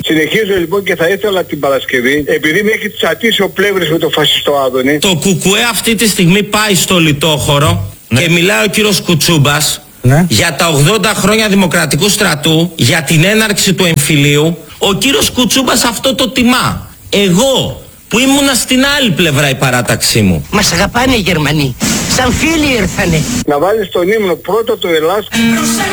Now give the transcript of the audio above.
Συνεχίζω λοιπόν και θα ήθελα την Παρασκευή, επειδή με έχει τσατίσει ο Πλεύρης με το φασιστό Άδωνη. Το Κουκουέ αυτή τη στιγμή πάει στο λιτόχωρο και μιλάει ο κύριος Κουτσούμπας για τα 80 χρόνια Δημοκρατικού Στρατού, για την έναρξη του εμφυλίου. Ο κύριος Κουτσούμπας αυτό το τιμά. Εγώ που ήμουνα στην άλλη πλευρά η παράταξή μου. Μας αγαπάνε οι Γερμανοί. Σαν φίλοι ήρθανε. Να βάλεις τον ύμνο πρώτο του Ελλάς.